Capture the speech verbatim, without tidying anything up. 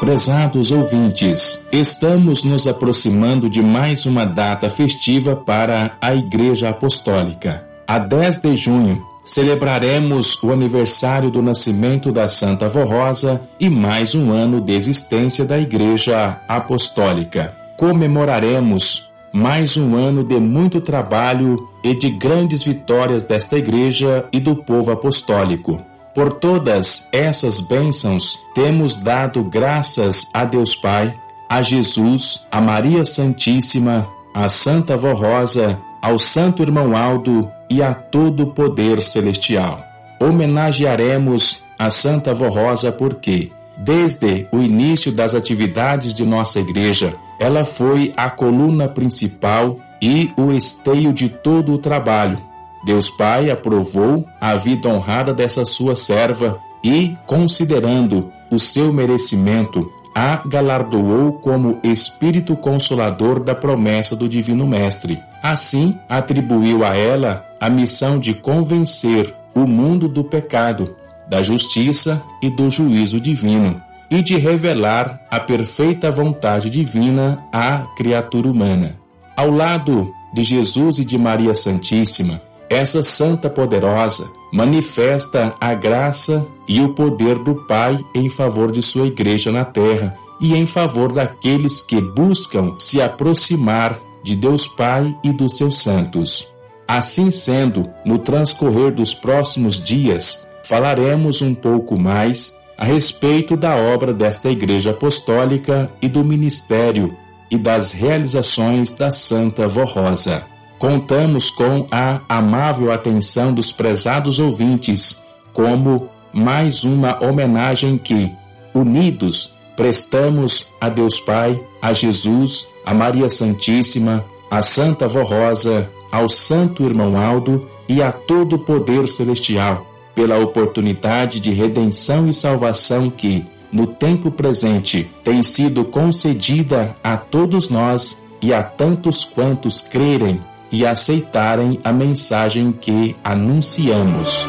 Prezados ouvintes, estamos nos aproximando de mais uma data festiva para a Igreja Apostólica. A dez de junho, celebraremos o aniversário do nascimento da Santa Avó Rosa e mais um ano de existência da Igreja Apostólica. Comemoraremos mais um ano de muito trabalho e de grandes vitórias desta Igreja e do povo apostólico. Por todas essas bênçãos, temos dado graças a Deus Pai, a Jesus, a Maria Santíssima, a Santa Avó Rosa, ao Santo Irmão Aldo e a todo o poder celestial. Homenagearemos a Santa Avó Rosa porque, desde o início das atividades de nossa igreja, ela foi a coluna principal e o esteio de todo o trabalho. Deus Pai aprovou a vida honrada dessa sua serva e, considerando o seu merecimento, a galardoou como Espírito Consolador da promessa do Divino Mestre. Assim, atribuiu a ela a missão de convencer o mundo do pecado, da justiça e do juízo divino, e de revelar a perfeita vontade divina à criatura humana. Ao lado de Jesus e de Maria Santíssima, essa santa poderosa manifesta a graça e o poder do Pai em favor de sua igreja na terra e em favor daqueles que buscam se aproximar de Deus Pai e dos seus santos. Assim sendo, no transcorrer dos próximos dias, falaremos um pouco mais a respeito da obra desta Igreja Apostólica e do ministério e das realizações da Santa Avó Rosa. Contamos com a amável atenção dos prezados ouvintes, como mais uma homenagem que, unidos, prestamos a Deus Pai, a Jesus, a Maria Santíssima, a Santa Avó Rosa, ao Santo Irmão Aldo e a todo o poder celestial, pela oportunidade de redenção e salvação que, no tempo presente, tem sido concedida a todos nós e a tantos quantos crerem e aceitarem a mensagem que anunciamos.